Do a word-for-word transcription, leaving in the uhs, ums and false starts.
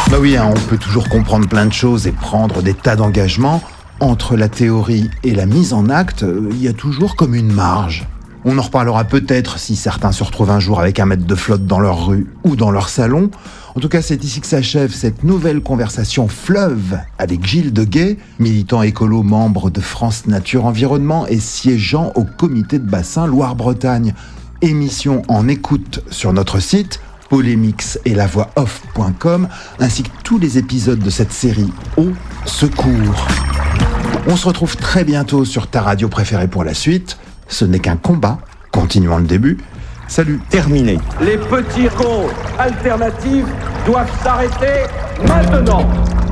Bah oui, hein, on peut toujours comprendre plein de choses et prendre des tas d'engagements. Entre la théorie et la mise en acte, il y a toujours comme une marge. On en reparlera peut-être si certains se retrouvent un jour avec un mètre de flotte dans leur rue ou dans leur salon. En tout cas, c'est ici que s'achève cette nouvelle conversation fleuve avec Gilles Deguet, militant écolo, membre de France Nature Environnement et siégeant au comité de bassin Loire-Bretagne. Émission en écoute sur notre site polémix et la voix off point com, ainsi que tous les épisodes de cette série Au secours. On se retrouve très bientôt sur ta radio préférée pour la suite. Ce n'est qu'un combat. Continuons le début. Salut. Terminé. Les petits cons alternatifs doivent s'arrêter maintenant.